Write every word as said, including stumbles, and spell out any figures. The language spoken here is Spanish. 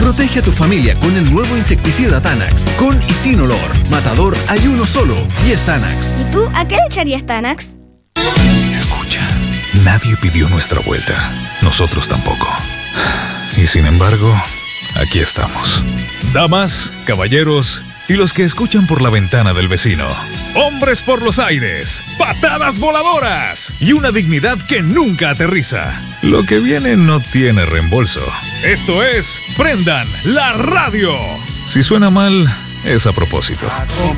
Protege a tu familia con el nuevo insecticida Tanax. Con y sin olor. Matador hay uno solo y es Tanax. ¿Y tú a qué le echarías Tanax? Escucha, nadie pidió nuestra vuelta. Nosotros tampoco. Y sin embargo, aquí estamos. Damas, caballeros y los que escuchan por la ventana del vecino. Hombres por los aires, patadas voladoras y una dignidad que nunca aterriza. Lo que viene no tiene reembolso. Esto es Prendan la Radio. Si suena mal, es a propósito.